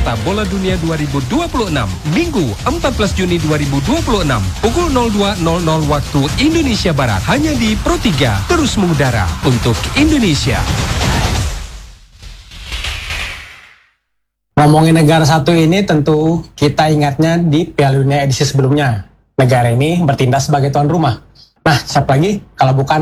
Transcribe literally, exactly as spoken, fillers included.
Pesta Bola Dunia dua ribu dua puluh enam, Minggu empat belas Juni dua ribu dua puluh enam, pukul nol dua nol nol waktu Indonesia Barat, hanya di Pro tiga, terus mengudara untuk Indonesia. Ngomongin negara satu ini tentu kita ingatnya di Piala Dunia edisi sebelumnya. Negara ini bertindak sebagai tuan rumah. Nah, siapa lagi kalau bukan